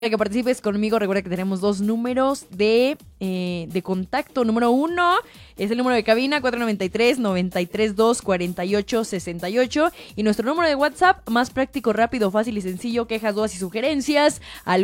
Para que participes conmigo, recuerda que tenemos dos números de contacto. Número 1 es el número de cabina 493-932-4868 y nuestro número de WhatsApp, más práctico, rápido, fácil y sencillo, quejas, dudas y sugerencias al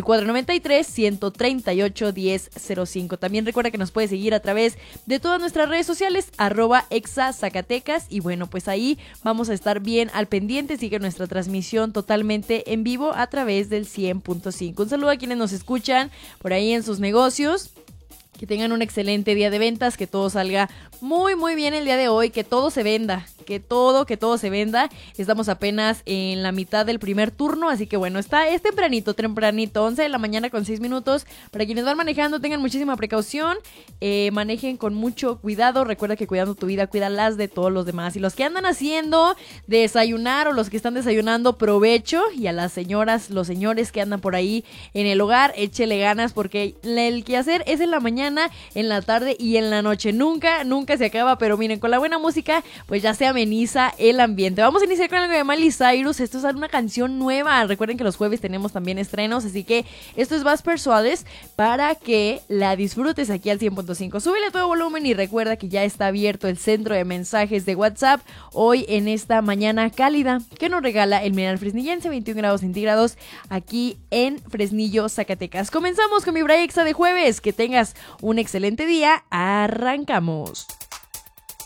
493-138-1005. También recuerda que nos puedes seguir a través de todas nuestras redes sociales, @ExaZacatecas, y bueno, pues ahí vamos a estar bien al pendiente. Sigue nuestra transmisión totalmente en vivo a través del 100.5. Un saludo a quienes nos escuchan por ahí en sus negocios. Que tengan un excelente día de ventas, que todo salga muy muy bien el día de hoy, que todo se venda, que todo se venda. Estamos apenas en la mitad del primer turno, así que bueno, es tempranito, 11 de la mañana con 6 minutos. Para quienes van manejando, tengan muchísima precaución, manejen con mucho cuidado. Recuerda que cuidando tu vida, cuida las de todos los demás. Y los que andan haciendo desayunar o los que están desayunando, provecho. Y a las señoras, los señores que andan por ahí en el hogar, échele ganas, porque el quehacer es en la mañana, en la tarde y en la noche. Nunca se acaba, pero miren, con la buena música pues ya se ameniza el ambiente. Vamos a iniciar con algo de Miley Cyrus. Esto es una canción nueva. Recuerden que los jueves tenemos también estrenos, así que esto es Vas Persuades para que la disfrutes aquí al 100.5. Súbele todo volumen y recuerda que ya está abierto el centro de mensajes de WhatsApp hoy en esta mañana cálida que nos regala el mineral fresnillense, 21 grados centígrados aquí en Fresnillo, Zacatecas. Comenzamos con mi Vibra Exa de jueves. Que tengas un excelente día. Arrancamos.